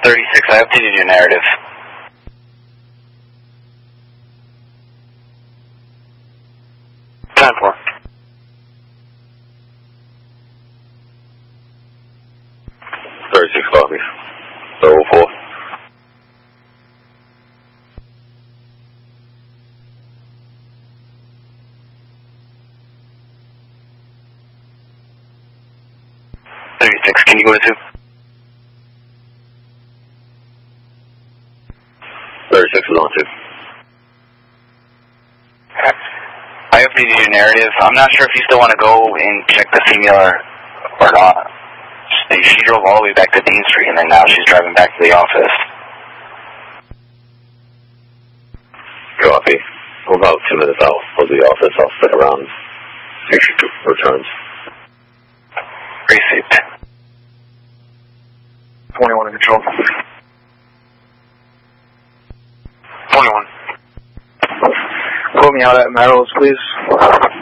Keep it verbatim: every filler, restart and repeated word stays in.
thirty-six, I updated your narrative. Time for. thirty-six copies. oh four. thirty-six, can you go to two? thirty-six is on two. I updated your narrative. I'm not sure if you still want to go and check the female or, or not. She, she drove all the way back to Dean Street, and then now she's driving back to the office. Copy. I'm about two minutes out of the office. I'll stick around. Make sure she returns. Received. twenty-one in control. twenty-one. Quote me out at Merrill's, please.